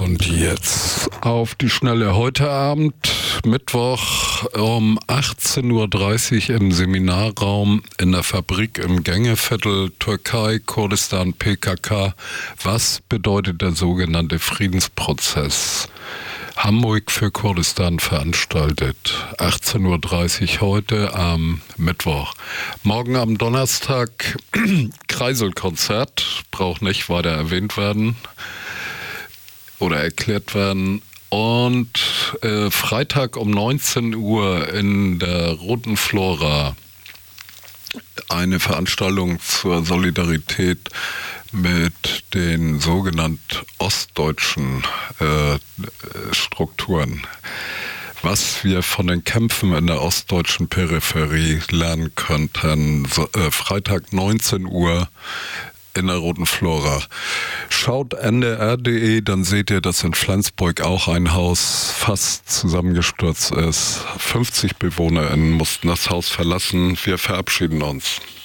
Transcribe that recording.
Und jetzt auf die Schnelle. Heute Abend, Mittwoch um 18.30 Uhr im Seminarraum in der Fabrik im Gängeviertel, Türkei, Kurdistan, PKK. Was bedeutet der sogenannte Friedensprozess? Hamburg für Kurdistan veranstaltet. 18.30 Uhr heute am Mittwoch. Morgen am Donnerstag Kreiselkonzert. Braucht nicht weiter erwähnt werden oder erklärt werden. Und Freitag um 19 Uhr in der Roten Flora eine Veranstaltung zur Solidarität mit den sogenannten ostdeutschen Strukturen. Was wir von den Kämpfen in der ostdeutschen Peripherie lernen könnten. Freitag 19 Uhr in der Roten Flora. Schaut ndr.de, dann seht ihr, dass in Flensburg auch ein Haus fast zusammengestürzt ist. 50 BewohnerInnen mussten das Haus verlassen. Wir verabschieden uns.